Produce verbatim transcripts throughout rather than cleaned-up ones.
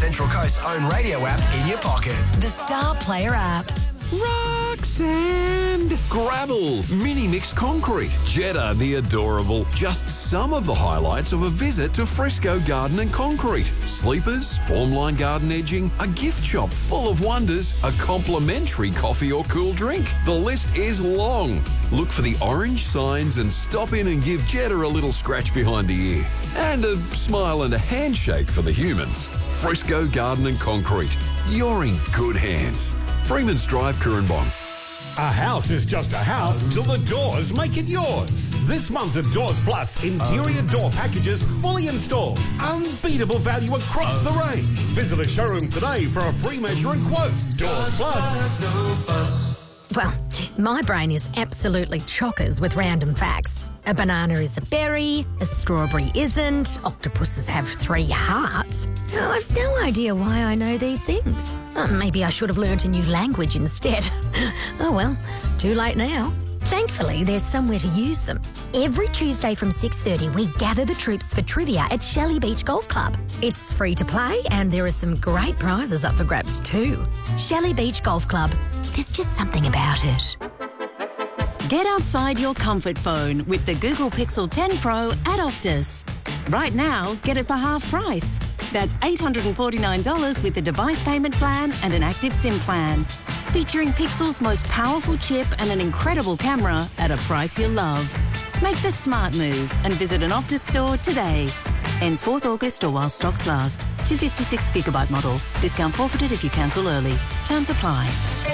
Central Coast's own radio app in your pocket. The Star Player app. Rock sand, gravel, mini mixed concrete, Jetta the adorable. Just some of the highlights of a visit to Fresco Garden and Concrete. Sleepers, formline garden edging, a gift shop full of wonders, a complimentary coffee or cool drink. The list is long. Look for the orange signs and stop in and give Jetta a little scratch behind the ear. And a smile and a handshake for the humans. Fresco Garden and Concrete. You're in good hands. Freeman's Drive, Currumbong. A house is just a house till the doors make it yours. This month of Doors Plus, interior door packages fully installed. Unbeatable value across the range. Visit a showroom today for a free measure and quote. Doors Plus. Well, my brain is absolutely chockers with random facts. A banana is a berry, a strawberry isn't, octopuses have three hearts. I've no idea why I know these things. Uh, maybe I should have learnt a new language instead. Oh well, too late now. Thankfully, there's somewhere to use them. Every Tuesday from six thirty, we gather the troops for trivia at Shelley Beach Golf Club. It's free to play and there are some great prizes up for grabs too. Shelley Beach Golf Club. There's just something about it. Get outside your comfort phone with the Google Pixel ten Pro at Optus. Right now, get it for half price. That's eight hundred forty-nine dollars with a device payment plan and an active SIM plan. Featuring Pixel's most powerful chip and an incredible camera at a price you'll love. Make the smart move and visit an Optus store today. Ends fourth August or while stocks last. two fifty-six gigabyte model. Discount forfeited if you cancel early. Terms apply.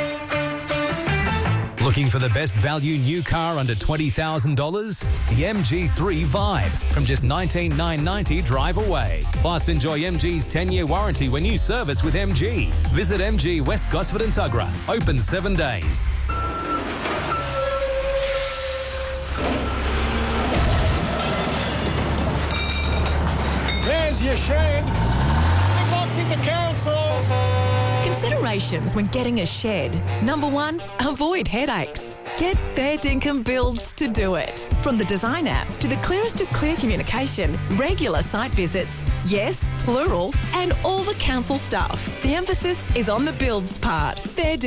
Looking for the best value new car under twenty thousand dollars? The M G three Vibe from just nineteen thousand nine hundred ninety dollars drive away. Plus, enjoy M G's ten-year warranty when you service with M G. Visit M G West Gosford and Tuggerah. Open seven days. There's your shed. Good luck with the council. Considerations when getting a shed. Number one, avoid headaches. Get Fair Dinkum Builds to do it. From the design app to the clearest of clear communication, regular site visits, yes, plural, and all the council stuff. The emphasis is on the builds part. Fair